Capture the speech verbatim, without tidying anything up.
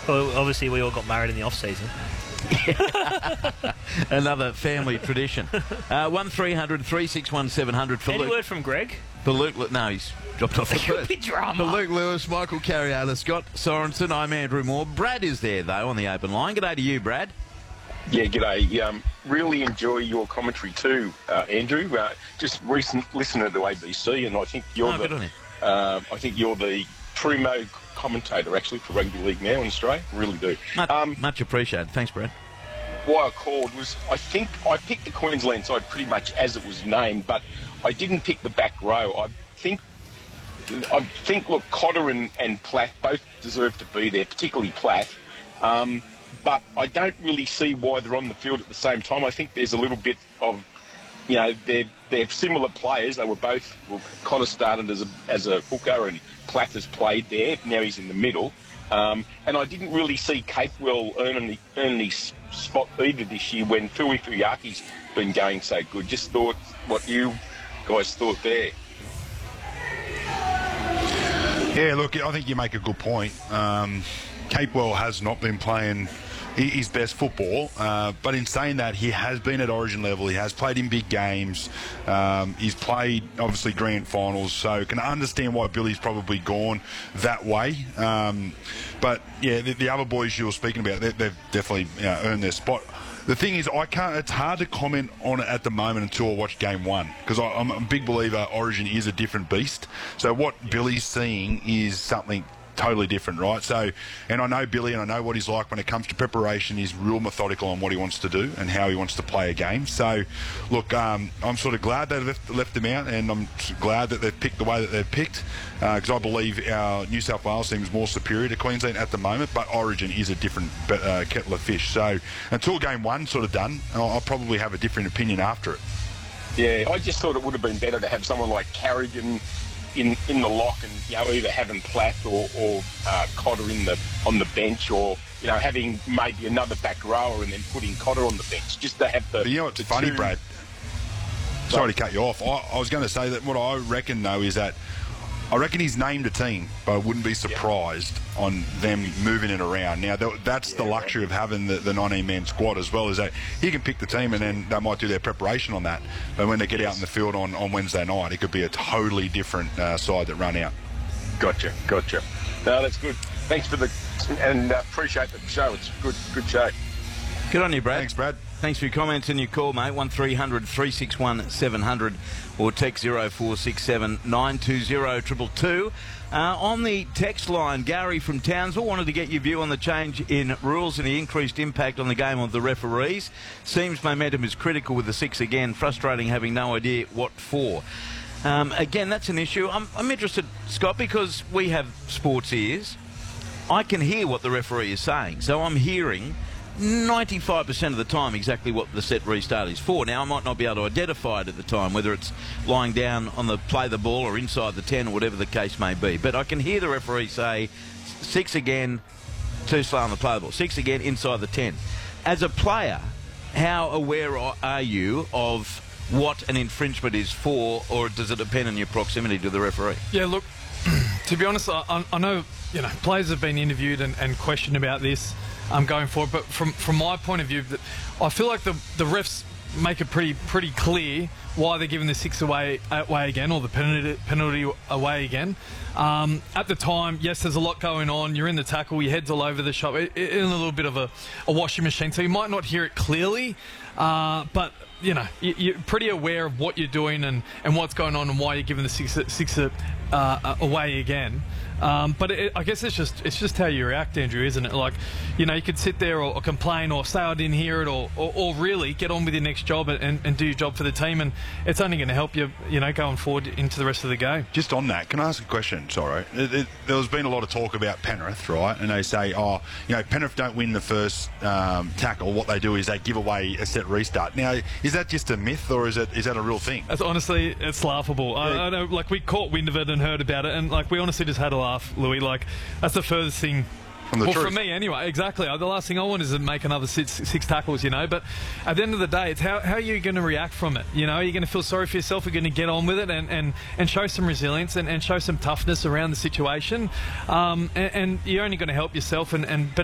Well, obviously we all got married in the off-season. Another family tradition. Uh, one three hundred three six one seven hundred for Any Luke. word from Greg? For Luke, no, he's dropped off the Could first. be drama. For Luke Lewis, Michael Carriata, Scott Sorensen, I'm Andrew Moore. Brad is there, though, on the open line. G'day to you, Brad. Yeah, g'day. Um, really enjoy your commentary too, uh, Andrew. Uh, just recent listener to A B C, and I think you're Oh, good on the you. uh, I think you're the primo commentator actually for rugby league now in Australia. Really do. Much, Um, much appreciated. Thanks, Brad. why I called was I think I picked the Queensland side pretty much as it was named, but I didn't pick the back row. I think I think look, Cotter and, and Platt both deserve to be there, particularly Platt. Um, but I don't really see why they're on the field at the same time. I think there's a little bit of, you know, they're they're similar players. They were both. Well, Cotter started as a as a hooker, and Platt has played there. Now he's in the middle. Um, and I didn't really see Capewell earn any, earn any spot either this year when Tui Fuyaki's been going so good. Just thought what you guys thought there. Yeah, look, I think you make a good point. Um, Capewell has not been playing his best football, uh, but in saying that, he has been at Origin level. He has played in big games. Um, he's played, obviously, grand finals, so can understand why Billy's probably gone that way. Um, but, yeah, the, the other boys you were speaking about, they, they've definitely you know, earned their spot. The thing is, I can't. It's hard to comment on it at the moment until I watch game one, because I'm a big believer Origin is a different beast. So what Billy's seeing is something totally different, right? So, and I know Billy, and I know what he's like when it comes to preparation. He's real methodical on what he wants to do and how he wants to play a game. So, look, um, I'm sort of glad they left, left them out, and I'm glad that they've picked the way that they've picked, because uh, I believe our New South Wales team is more superior to Queensland at the moment, but Origin is a different uh, kettle of fish. So, until game one sort of done, I'll, I'll probably have a different opinion after it. Yeah, I just thought it would have been better to have someone like Carrigan in in the lock, and you know, either having Platt or, or uh, Cotter in the on the bench, or you know, having maybe another back rower and then putting Cotter on the bench, just to have the. But you know what's funny, two... Brad? Sorry to cut you off. I, I was going to say that what I reckon though is that I reckon he's named a team, but I wouldn't be surprised yeah. on them moving it around. Now, that's yeah, the luxury right. of having the, the nineteen-man squad as well, is that he can pick the team and then they might do their preparation on that. But when they get out in the field on, on Wednesday night, it could be a totally different uh, side that run out. Gotcha, gotcha. No, that's good. Thanks for the... and uh, appreciate the show. It's good, good show. Good on you, Brad. Thanks, Brad. Thanks for your comments and your call, mate. one three hundred three six one seven hundred or text zero four six seven nine two zero two two two. Uh, on the text line, Gary from Townsville wanted to get your view on the change in rules and the increased impact on the game of the referees. Seems momentum is critical with the six again. Frustrating having no idea what for. Um, again, that's an issue. I'm, I'm interested, Scott, because we have sports ears. I can hear what the referee is saying, so I'm hearing ninety-five percent of the time exactly what the set restart is for. Now, I might not be able to identify it at the time, whether it's lying down on the play the ball or inside the ten or whatever the case may be. But I can hear the referee say, six again, too slow on the play the ball. Six again, inside the ten. As a player, how aware are you of what an infringement is for, or does it depend on your proximity to the referee? Yeah, look, to be honest, I, I know you know players have been interviewed and, and questioned about this um, going forward, but from from my point of view, that I feel like the the refs make it pretty pretty clear why they're giving the six away away again, or the penalty penalty away again. Um, at the time, yes, there's a lot going on. You're in the tackle, your head's all over the shop, it, it, in a little bit of a, a washing machine, so you might not hear it clearly, uh, but you know you, you're pretty aware of what you're doing and, and what's going on and why you're giving the six six uh, away again. Um, but it, I guess it's just it's just how you react, Andrew, isn't it? Like, you know, you could sit there or, or complain or say I didn't hear it, or, or, or really get on with your next job and, and do your job for the team, and it's only going to help you, you know, going forward into the rest of the game. Just on that, can I ask a question? Sorry, it, it, there's been a lot of talk about Penrith, right? And they say, oh, you know, Penrith don't win the first um, tackle. What they do is they give away a set restart. Now, is that just a myth, or is it is that a real thing? It's, honestly, it's laughable. Yeah. I, I know, like, we caught wind of it and heard about it, and like we honestly just had a laugh, Louis. Like, that's the furthest thing. From the well, truth. for me, anyway, exactly. The last thing I want is to make another six, six tackles, you know. But at the end of the day, it's how, how are you going to react from it? You know, are you going to feel sorry for yourself? Are you going to get on with it and, and, and show some resilience and, and show some toughness around the situation? Um, and, and you're only going to help yourself and, and